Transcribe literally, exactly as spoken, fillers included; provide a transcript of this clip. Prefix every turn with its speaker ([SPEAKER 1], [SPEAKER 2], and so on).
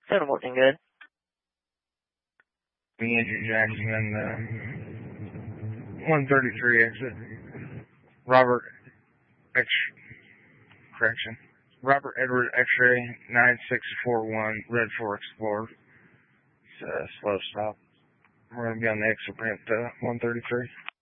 [SPEAKER 1] Sounded working good.
[SPEAKER 2] Andrew Jackson, uh, one thirty-three exit. Robert X, correction. Robert Edward X-ray nine six four one, Red four Explorer. It's a slow stop. We're going to be on the exit ramp to one thirty-three.